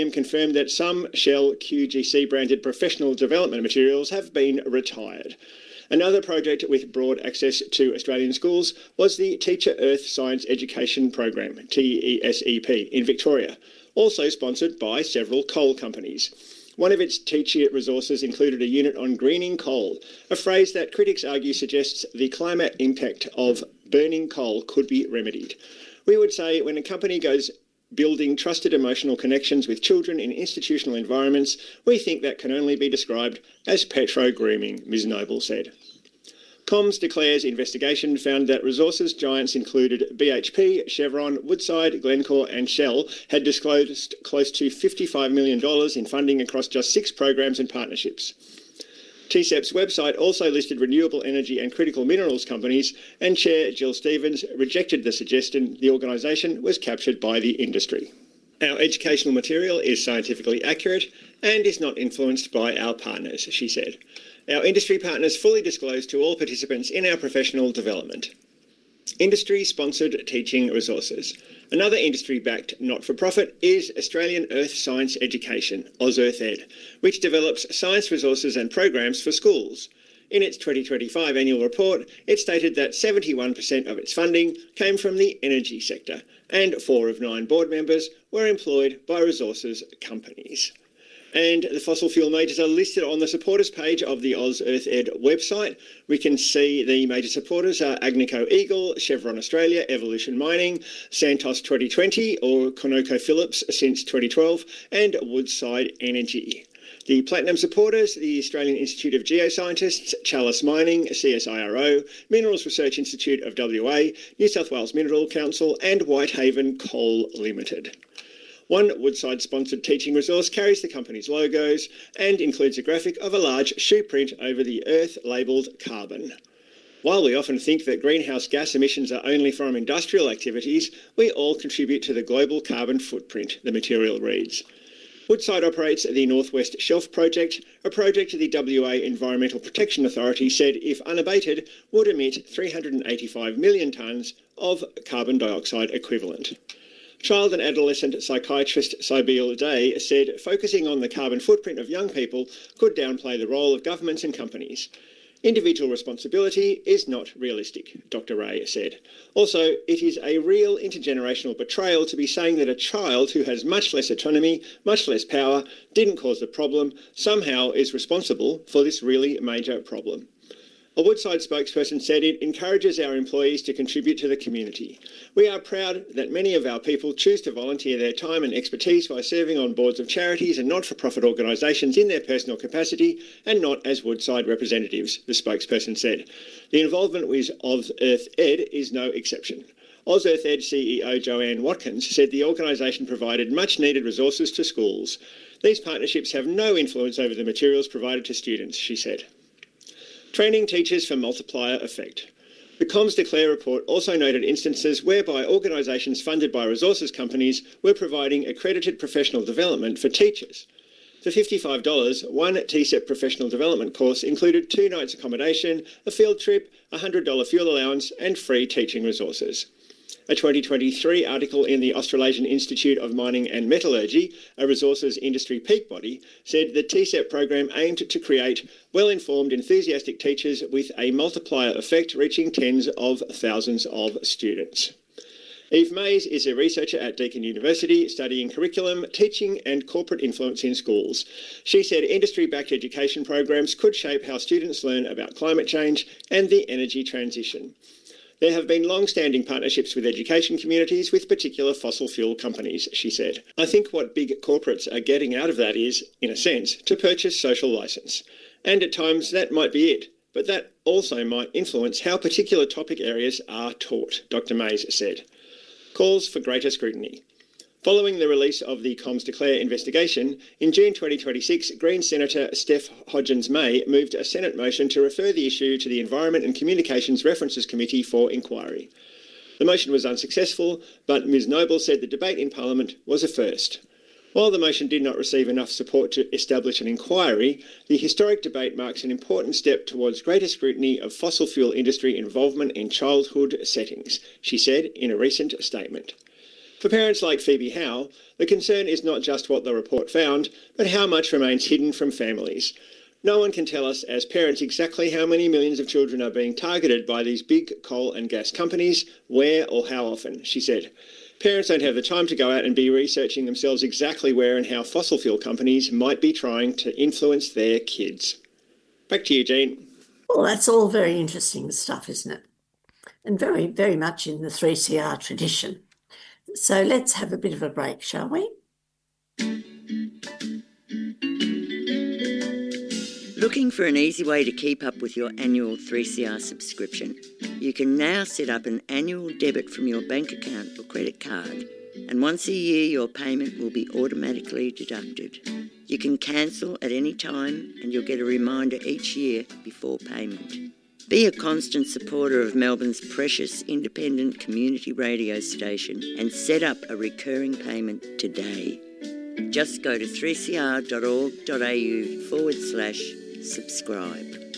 confirmed that some Shell QGC branded professional development materials have been retired. Another project with broad access to Australian schools was the Teacher Earth Science Education Program, TESEP, in Victoria, also sponsored by several coal companies. One of its teacher resources included a unit on greening coal, a phrase that critics argue suggests the climate impact of burning coal could be remedied. We would say when a company goes building trusted emotional connections with children in institutional environments, we think that can only be described as petro-grooming, Ms Noble said. Comms Declare's investigation found that resources giants included BHP, Chevron, Woodside, Glencore and Shell had disclosed close to $55 million in funding across just 6 programs and partnerships. TCEP's website also listed renewable energy and critical minerals companies, and Chair Jill Stevens rejected the suggestion the organisation was captured by the industry. Our educational material is scientifically accurate and is not influenced by our partners, she said. Our industry partners fully disclose to all participants in our professional development. Industry-sponsored teaching resources. Another industry-backed not-for-profit is Australian Earth Science Education, AusEarthEd, which develops science resources and programs for schools. In its 2025 annual report, it stated that 71% of its funding came from the energy sector, and 4 of 9 board members were employed by resources companies. And the fossil fuel majors are listed on the supporters page of the AusEarthEd website. We can see the major supporters are Agnico Eagle, Chevron Australia, Evolution Mining, Santos 2020 or ConocoPhillips since 2012, and Woodside Energy. The platinum supporters, the Australian Institute of Geoscientists, Chalice Mining, CSIRO, Minerals Research Institute of WA, New South Wales Mineral Council and Whitehaven Coal Limited. One Woodside-sponsored teaching resource carries the company's logos and includes a graphic of a large shoe print over the Earth labelled carbon. While we often think that greenhouse gas emissions are only from industrial activities, we all contribute to the global carbon footprint, the material reads. Woodside operates the North West Shelf Project, a project the WA Environmental Protection Authority said, if unabated, would emit 385 million tonnes of carbon dioxide equivalent. Child and adolescent psychiatrist Sybil Day said focusing on the carbon footprint of young people could downplay the role of governments and companies. Individual responsibility is not realistic, Dr. Ray said. Also, it is a real intergenerational betrayal to be saying that a child who has much less autonomy, much less power, didn't cause the problem, somehow is responsible for this really major problem. A Woodside spokesperson said it encourages our employees to contribute to the community. We are proud that many of our people choose to volunteer their time and expertise by serving on boards of charities and not-for-profit organisations in their personal capacity and not as Woodside representatives, the spokesperson said. The involvement with AusEarthEd is no exception. AusEarthEd CEO Joanne Watkins said the organisation provided much-needed resources to schools. These partnerships have no influence over the materials provided to students, she said. Training teachers for multiplier effect. The Comms Declare report also noted instances whereby organisations funded by resources companies were providing accredited professional development for teachers. For $55, one TCEP professional development course included 2 nights accommodation, a field trip, a $100 fuel allowance and free teaching resources. A 2023 article in the Australasian Institute of Mining and Metallurgy, a resources industry peak body, said the TCEP program aimed to create well-informed, enthusiastic teachers with a multiplier effect reaching tens of thousands of students. Eve Mays is a researcher at Deakin University studying curriculum, teaching and corporate influence in schools. She said industry-backed education programs could shape how students learn about climate change and the energy transition. There have been long-standing partnerships with education communities with particular fossil fuel companies, she said. I think what big corporates are getting out of that is, in a sense, to purchase social licence. And at times that might be it, but that also might influence how particular topic areas are taught, Dr. Mays said. Calls for greater scrutiny. Following the release of the Comms Declare investigation, in June 2026, Green Senator Steph Hodgins-May moved a Senate motion to refer the issue to the Environment and Communications References Committee for inquiry. The motion was unsuccessful, but Ms Noble said the debate in Parliament was a first. While the motion did not receive enough support to establish an inquiry, the historic debate marks an important step towards greater scrutiny of fossil fuel industry involvement in childhood settings, she said in a recent statement. For parents like Phoebe Howe, the concern is not just what the report found, but how much remains hidden from families. No one can tell us as parents exactly how many millions of children are being targeted by these big coal and gas companies, where or how often, she said. Parents don't have the time to go out and be researching themselves exactly where and how fossil fuel companies might be trying to influence their kids. Back to you, Jean. Well, that's all very interesting stuff, isn't it? And very, very much in the 3CR tradition. So let's have a bit of a break, shall we? Looking for an easy way to keep up with your annual 3CR subscription? You can now set up an annual debit from your bank account or credit card, and once a year your payment will be automatically deducted. You can cancel at any time and you'll get a reminder each year before payment. Be a constant supporter of Melbourne's precious independent community radio station and set up a recurring payment today. Just go to 3cr.org.au/subscribe.